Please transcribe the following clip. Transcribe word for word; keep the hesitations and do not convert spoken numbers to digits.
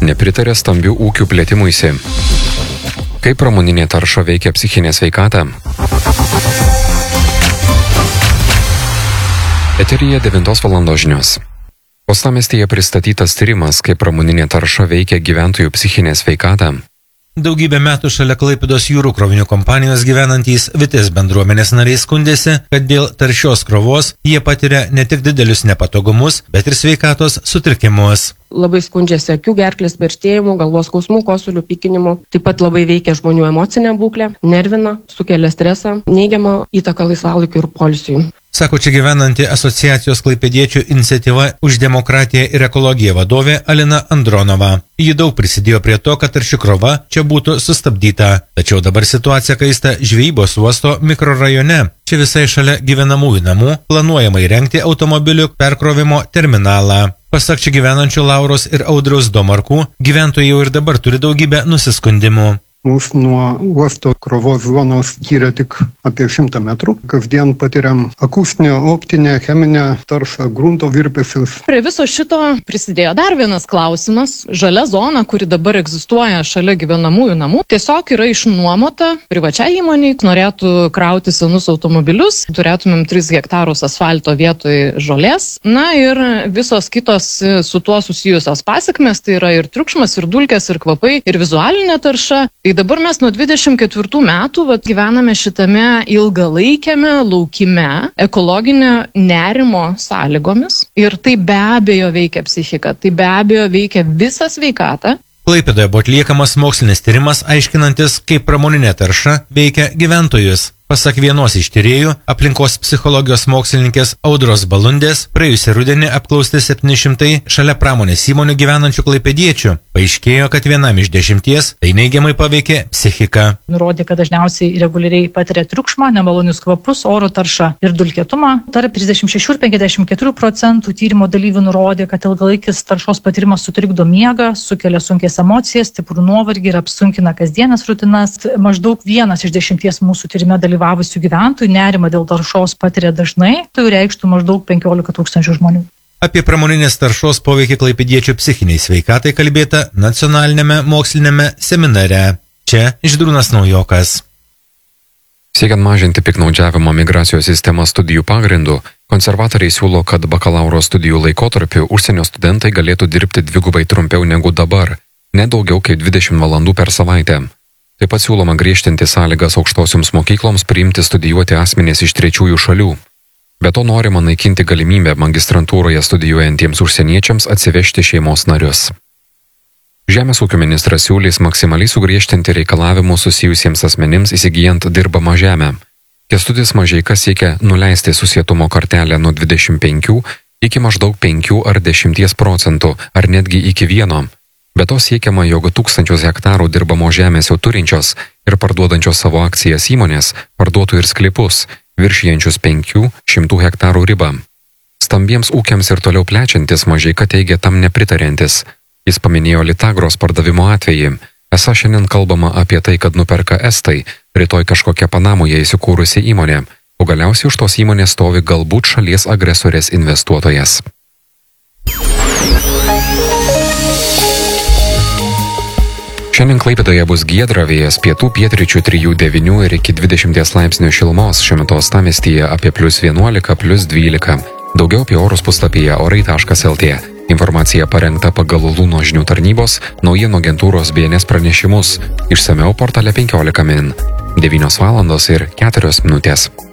nepritarė stambių ūkių plėtimuisi. Kaip pramoninė tarša veikia psichinę sveikatą? Eteryje devintos valandos žinios. Uostamiestyje pristatytas tyrimas, kaip pramoninė tarša veikia gyventojų psichinę sveikatą. Daugybę metų šalia Klaipėdos jūrų krovinių kompanijos gyvenantys Vitės bendruomenės nariai skundėsi, kad dėl taršios krovos jie patiria ne tik didelius nepatogumus, bet ir sveikatos sutrikimus. Labai skundžiasi akių, gerklės perštėjimų, galvos skausmų, kosulių, pykinimų. Taip pat labai veikia žmonių emocinę būklę, nervina, sukelia stresą, neigiamą įtaką laisvalaikiui ir poilsiui. Sako čia gyvenanti asociacijos klaipėdiečių iniciatyva už demokratiją ir ekologiją vadovė Alina Andronova. Ji daug prisidėjo prie to, kad tarši krova čia būtų sustabdyta. Tačiau dabar situacija kaista žvejybos uosto mikrorajone. Čia visai šalia gyvenamųjų namų planuojama įrengti automobilių perkrovimo terminalą. Pasak čia gyvenančių Lauros ir Audriaus Domarkų, gyventojai jau ir dabar turi daugybę nusiskundimų. Mūsų nuo uosto krovos zonos skiria tik apie šimtą metrų. Kasdien patiriam akustinę, optinę, cheminę taršą, grunto virpesius. Prie viso šito prisidėjo dar vienas klausimas. Žalia zona, kuri dabar egzistuoja šalia gyvenamųjų namų, tiesiog yra išnuomota privačiai įmoniai. Norėtų krauti senus automobilius, turėtumėm tris hektarus asfalto vietoj žolės. Na ir visos kitos su tuo susijusios pasekmės, tai yra ir triukšmas, ir dulkės, ir kvapai, ir vizualinė tarša. Tai dabar mes nuo dvidešimt ketvirtų metų vat, gyvename šitame ilgalaikiame laukime ekologinio nerimo sąlygomis ir tai be abejo veikia psichiką, tai be abejo veikia visą sveikatą. Klaipėdoje buvo atliekamas mokslinis tyrimas aiškinantis, kaip pramoninė tarša veikia gyventojus. Pasak vienos iš tyrėjų, aplinkos psichologijos mokslininkės Audros Balundės, praėjusį rudenį apklausti septyni šimtai šalia pramonės įmonių gyvenančių klaipėdiečių. Paaiškėjo, kad vienam iš dešimties tai neigiamai paveikė psichiką. Nurodė, kad dažniausiai reguliariai patiria triukšmą, nemalonius kvapus, oro taršą ir dulkėtumą. Tarp trisdešimt šešių ir penkiasdešimt keturių procentų tyrimo dalyvių nurodė, kad ilgalaikis taršos patyrimas sutrikdo miegą, sukelia sunkės emocijas, stiprų nuovargį ir apsunkina kasdienes rutinas. Maždaug vienas iš dešimties mūsų tyrime dalyvavusių gyventojų nerimą dėl taršos patiria dažnai, tai reikštų maždaug penkiolika tūkstančių žmonių. Apie pramoninės taršos poveikį klaipėdiečių psichiniai sveikatai kalbėta nacionalinėme mokslinėme seminare. Čia Žydrūnas Naujokas. Siekiant mažinti piktnaudžiavimo migracijos sistemą studijų pagrindų, konservatoriai siūlo, kad bakalauro studijų laikotarpiu užsienio studentai galėtų dirbti dvigubai trumpiau negu dabar, ne daugiau kaip dvidešimt valandų per savaitę. Taip pat siūloma griežtinti sąlygas aukštosioms mokykloms priimti studijuoti asmenys iš trečiųjų šalių. Be to norima naikinti galimybę magistrantūroje studijuojantiems užsieniečiams atsivežti šeimos narius. Žemės ūkio ministras siūlys maksimaliai sugriežtinti reikalavimus susijusiems asmenims įsigijant dirbamą žemę. Kęstutis Mažeika siekia nuleisti susietumo kartelę nuo dvidešimt penkių iki maždaug penkių ar dešimties procentų, ar netgi iki vieno. Be to siekiama, jog tūkstančius hektarų dirbamo žemės jau turinčios ir parduodančios savo akcijas įmonės parduotų ir sklypus, viršijančius penkių šimtų hektarų ribą. Stambiems ūkiams ir toliau plečiantis Mažeika teigia tam nepritariantis. Jis paminėjo Litagros pardavimo atvejį. Esą šiandien kalbama apie tai, kad nuperka estai, rytoj kažkokia Panamoje įsikūrusi įmonė, o galiausiai už tos įmonės stovi galbūt šalies agresorės investuotojas. Šiandien Klaipėdoje bus giedra, vėjas pietų pietryčių trijų devynių ir iki dvidešimties laipsnių šilumos, šiuo metu uostamiestyje apie plius vienuolika, plius dvylika. Daugiau apie orus puslapyje orai taškas lt. Informacija parengta pagal Lūno žinių tarnybos, naujienų agentūros B N S pranešimus. Išsamiau portale penkiolika min. devynios valandos ir keturios minutės.